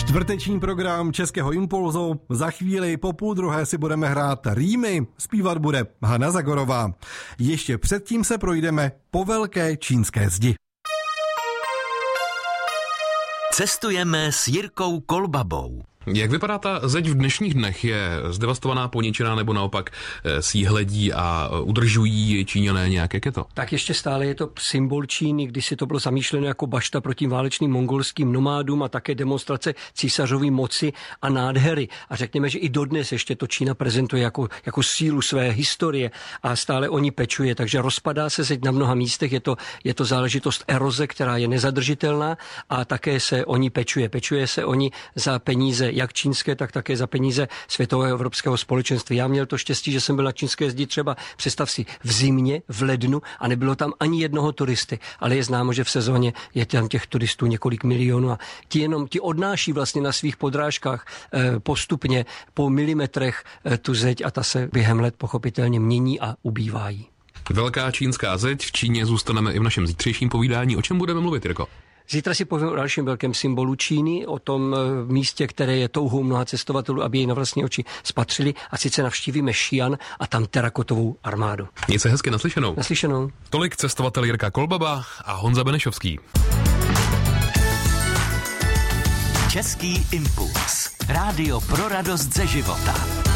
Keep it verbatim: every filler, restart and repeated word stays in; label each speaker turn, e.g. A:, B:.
A: Čtvrteční program Českého impulzu. Za chvíli po půl druhé si budeme hrát rýmy. Zpívat bude Hana Zagorová. Ještě předtím se projdeme po velké čínské zdi.
B: Cestujeme s Jirkou Kolbabou.
C: Jak vypadá ta zeď v dnešních dnech? Je zdevastovaná, poničená nebo naopak si ji hledí a udržují Číňané nějak? Jak je to?
D: Tak ještě stále je to symbol Číny, když si to bylo zamýšleno jako bašta proti válečným mongolským nomádům a také demonstrace císařovy moci a nádhery. A řekněme, že i dodnes ještě to Čína prezentuje jako, jako sílu své historie a stále o ní pečuje. Takže rozpadá se zeď na mnoha místech. Je to, je to záležitost eroze, která je nezadržitelná a také se o ní pečuje. Pečuje se o ní za peníze jak čínské, tak také za peníze světového evropského společenství. Já měl to štěstí, že jsem byl na čínské zdi třeba, představ si, v zimě, v lednu a nebylo tam ani jednoho turisty, ale je známo, že v sezóně je tam těch turistů několik milionů a ti jenom ti odnáší vlastně na svých podrážkách eh, postupně po milimetrech eh, tu zeď a ta se během let pochopitelně mění a ubývají.
C: Velká čínská zeď, v Číně zůstaneme i v našem zítřejším povídání. O čem budeme mluvit, Jirko?
D: Zítra si povím o dalším velkém symbolu Číny, o tom místě, které je touhou mnoha cestovatelů, aby jej na vlastní oči spatřili, a sice navštívíme Xi'an a tam terakotovou armádu.
C: Měj se hezky, naslyšenou.
D: Naslyšenou.
C: Tolik cestovatel Jirka Kolbaba a Honza Benešovský.
B: Český impuls. Rádio pro radost ze života.